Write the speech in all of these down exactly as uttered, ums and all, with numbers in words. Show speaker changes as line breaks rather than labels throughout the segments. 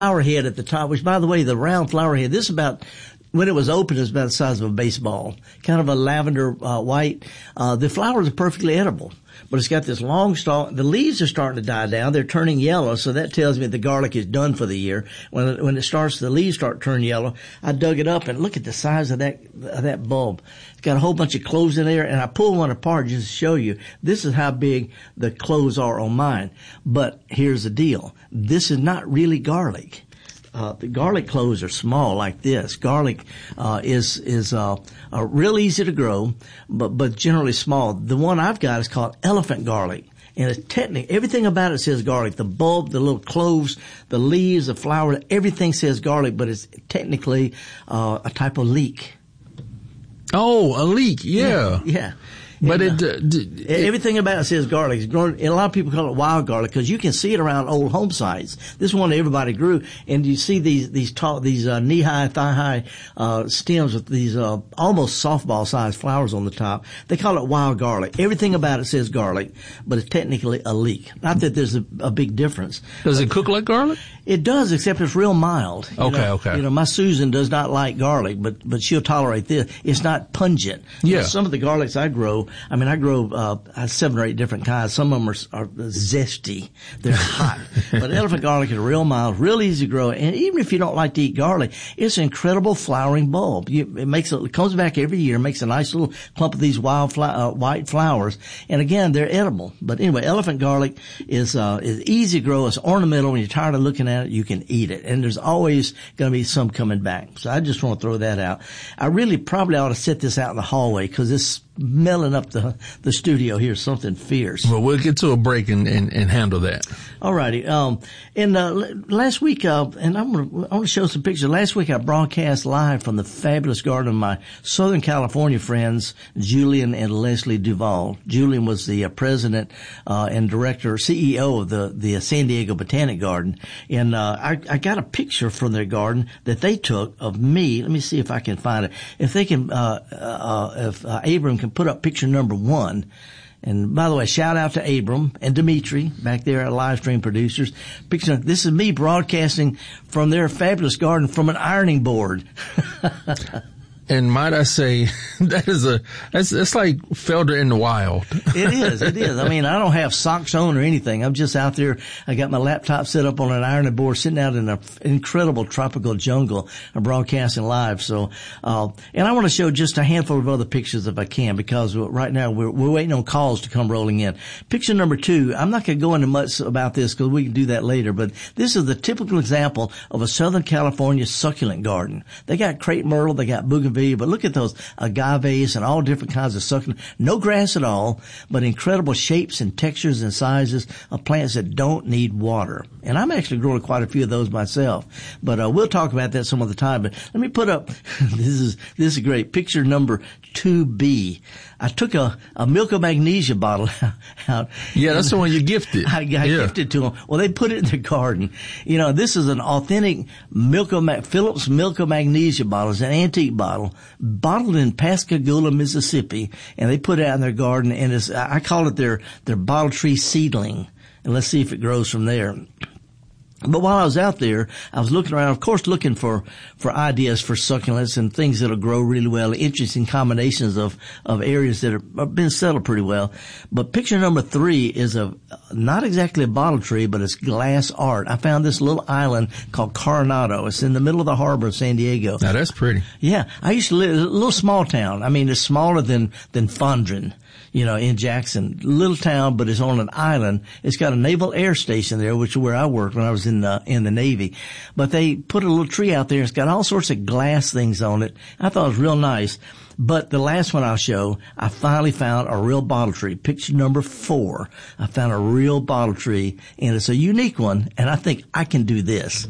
flower head at the top, which, by the way, the round flower head, this is about, when it was open, it was about the size of a baseball, kind of a lavender uh, white. Uh, the flowers are perfectly edible, but it's got this long stalk. The leaves are starting to die down. They're turning yellow, so that tells me the garlic is done for the year. When it, when it starts, the leaves start turning yellow. I dug it up, and look at the size of that of that bulb. It's got a whole bunch of cloves in there, and I pulled one apart just to show you. This is how big the cloves are on mine. But here's the deal. This is not really garlic. Uh, the garlic cloves are small like this. Garlic, uh, is, is, uh, uh, real easy to grow, but, but generally small. The one I've got is called elephant garlic. And it's technically, everything about it says garlic. The bulb, the little cloves, the leaves, the flower, everything says garlic, but it's technically, uh, a type of leek.
Oh, a leek, yeah.
Yeah. yeah.
But
and,
it, uh, d-
it, everything about it says garlic. It's grown, and a lot of people call it wild garlic because you can see it around old home sites. This one everybody grew, and you see these these tall, these uh, knee high, thigh high uh, stems with these uh, almost softball sized flowers on the top. They call it wild garlic. Everything about it says garlic, but it's technically a leek. Not that there's a, a big difference.
Does it cook like garlic?
It does, except it's real mild. You
okay,
know,
okay.
You know, my Susan does not like garlic, but but she'll tolerate this. It's not pungent.
Yeah.
You know, some of the garlics I grow, I mean, I grow uh seven or eight different kinds. Some of them are, are zesty. They're hot. But elephant garlic is real mild, real easy to grow. And even if you don't like to eat garlic, it's an incredible flowering bulb. You, it makes it, it comes back every year, makes a nice little clump of these wild fly, uh, white flowers. And again, they're edible. But anyway, elephant garlic is uh is easy to grow. It's ornamental. When you're tired of looking at it, you can eat it. And there's always going to be some coming back. So I just want to throw that out. I really probably ought to set this out in the hallway because it's smelling up the the studio here, something fierce.
Well, we'll get to a break and, and, and handle that.
All righty. Um, and, uh, last week, uh, and I'm gonna, I want to show some pictures. Last week I broadcast live from the fabulous garden of my Southern California friends, Julian and Leslie Duvall. Julian was the uh, president, uh, and director, C E O of the, the San Diego Botanic Garden. And, uh, I, I got a picture from their garden that they took of me. Let me see if I can find it. If they can, uh, uh, if, uh, Abram can put up picture number one. And by the way, shout out to Abram and Dimitri back there at Live Stream Producers. Picture, this is me broadcasting from their fabulous garden from an ironing board.
And might I say, that is a, that's, that's like Felder in the wild.
It is, it is. I mean, I don't have socks on or anything. I'm just out there. I got my laptop set up on an ironing board, sitting out in an incredible tropical jungle. I'm broadcasting live. So, uh, and I want to show just a handful of other pictures if I can, because right now we're, we're waiting on calls to come rolling in. Picture number two, I'm not going to go into much about this because we can do that later, but this is the typical example of a Southern California succulent garden. They got crepe myrtle, they got bougainvillea, but look at those agaves and all different kinds of succulent. No grass at all, but incredible shapes and textures and sizes of plants that don't need water. And I'm actually growing quite a few of those myself. But uh, we'll talk about that some other time. But let me put up, this is this is great, picture number two B. I took a, a Milk of Magnesia bottle out.
Yeah, that's the one you gifted.
I, I
yeah.
gifted to them. Well, they put it in their garden. You know, this is an authentic Milk of Ma- Phillips Milk of Magnesia bottle. It's an antique bottle, bottled in Pascagoula, Mississippi, and they put it out in their garden. And it's, I call it their their bottle tree seedling. And let's see if it grows from there. But while I was out there, I was looking around, of course, looking for, for ideas for succulents and things that'll grow really well, interesting combinations of, of areas that have been settled pretty well. But picture number three is a, not exactly a bottle tree, but it's glass art. I found this little island called Coronado. It's in the middle of the harbor of San Diego.
Now that's pretty.
Yeah. I used to live in a little small town. I mean, it's smaller than, than Fondren. You know, in Jackson, little town, but it's on an island. It's got a naval air station there, which is where I worked when I was in the, in the Navy. But they put a little tree out there. It's got all sorts of glass things on it. I thought it was real nice. But the last one I'll show, I finally found a real bottle tree. Picture number four. I found a real bottle tree, and it's a unique one, and I think I can do this.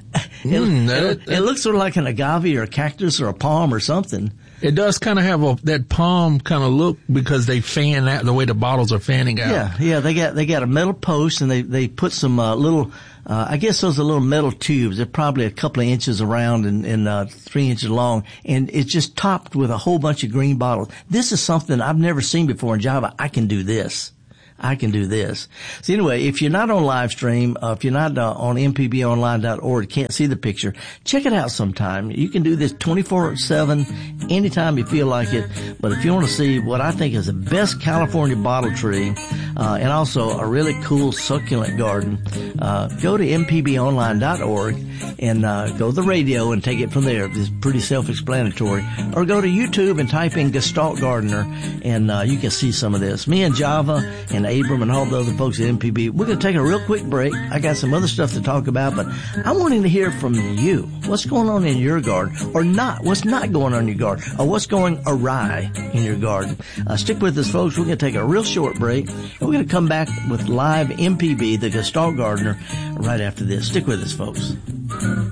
Mm,
it,
that,
it,
that,
it looks sort of like an agave or a cactus or a palm or something.
It does kind of have a, that palm kind of look because they fan out the way the bottles are fanning out.
Yeah, yeah, they got, they got a metal post and they, they put some, uh, little, uh, I guess those are little metal tubes. They're probably a couple of inches around and, and, uh, three inches long. And it's just topped with a whole bunch of green bottles. This is something I've never seen before in Java. I can do this. I can do this. So anyway, if you're not on live stream, uh, if you're not uh, on m p b online dot org, can't see the picture, check it out sometime. You can do this twenty-four seven, anytime you feel like it. But if you want to see what I think is the best California bottle tree, uh, and also a really cool succulent garden, uh, go to m p b online dot org and uh, go to the radio and take it from there. It's pretty self-explanatory. Or go to YouTube and type in Gestalt Gardener, and uh, you can see some of this. Me and Java and Abram and all the other folks at M P B, we're going to take a real quick break. I got some other stuff to talk about, but I'm wanting to hear from you. What's going on in your garden, or not? What's not going on in your garden, or what's going awry in your garden? Uh, stick with us, folks. We're going to take a real short break, and we're going to come back with live M P B, the Gestalt Gardener, right after this. Stick with us, folks.